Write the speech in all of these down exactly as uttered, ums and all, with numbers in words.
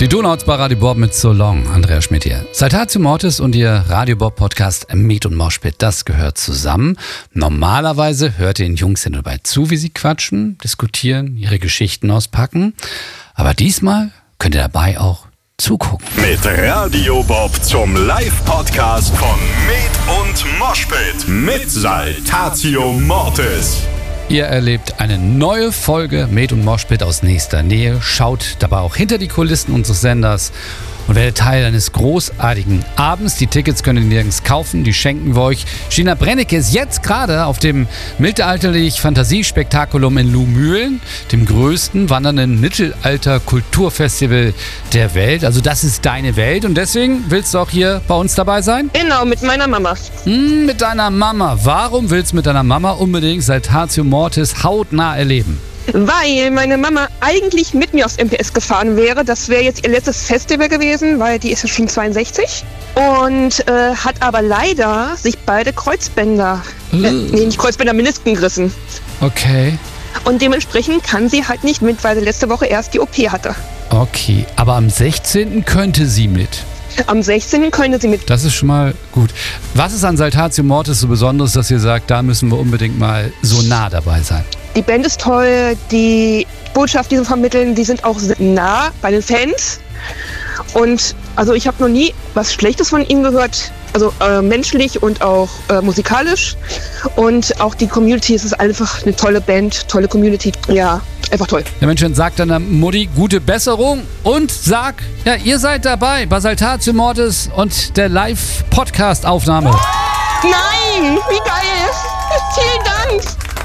Die Donauts bei Radio Bob mit So Long. Andrea Schmidt hier. Saltatio Mortis und ihr Radio Bob Podcast Met und Moshpit, das gehört zusammen. Normalerweise hört ihr den Jungs ja nur dabei zu, wie sie quatschen, diskutieren, ihre Geschichten auspacken. Aber diesmal könnt ihr dabei auch zugucken. Mit Radio Bob zum Live-Podcast von Met und Moshpit mit Saltatio Mortis. Ihr erlebt eine neue Folge Met und Moshpit aus nächster Nähe, schaut dabei auch hinter die Kulissen unseres Senders und werdet Teil eines großartigen Abends. Die Tickets könnt ihr nirgends kaufen, die schenken wir euch. Gina Brennecke ist jetzt gerade auf dem Mittelalterlich-Fantasiespektakulum in Luhmühlen, dem größten wandernden Mittelalter-Kulturfestival der Welt. Also das ist deine Welt und deswegen willst du auch hier bei uns dabei sein? Genau, mit meiner Mama. Hm, mit deiner Mama. Warum willst du mit deiner Mama unbedingt Saltatio Mortis hautnah erleben? Weil meine Mama eigentlich mit mir aufs M P S gefahren wäre. Das wäre jetzt ihr letztes Festival gewesen, weil die ist ja schon zweiundsechzig. Und äh, hat aber leider sich beide Kreuzbänder, äh, nee, nicht Kreuzbänder, Menisken gerissen. Okay. Und dementsprechend kann sie halt nicht mit, weil sie letzte Woche erst die O P hatte. Okay, aber am sechzehnten könnte sie mit. Am sechzehnten könnte sie mit. Das ist schon mal gut. Was ist an Saltatio Mortis so Besonderes, dass ihr sagt, da müssen wir unbedingt mal so nah dabei sein? Die Band ist toll, die Botschaft, die sie vermitteln, die sind auch nah bei den Fans. Und also ich habe noch nie was Schlechtes von ihnen gehört, also äh, menschlich und auch äh, musikalisch. Und auch die Community, es ist einfach eine tolle Band, tolle Community. Ja, einfach toll. Der Mensch sagt deiner Mutti gute Besserung und sag, ja, ihr seid dabei bei Saltatio Mortis und der Live-Podcast-Aufnahme. Nein, wie geil! Vielen Dank!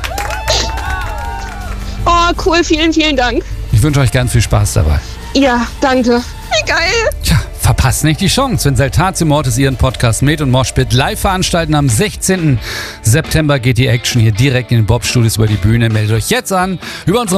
Oh, cool, vielen, vielen Dank. Ich wünsche euch ganz viel Spaß dabei. Ja, danke. Wie geil. Tja, verpasst nicht die Chance, wenn Saltatio Mortis ihren Podcast Met und Moshpit live veranstalten. Am sechzehnten September geht die Action hier direkt in den Bob-Studios über die Bühne. Meldet euch jetzt an über unsere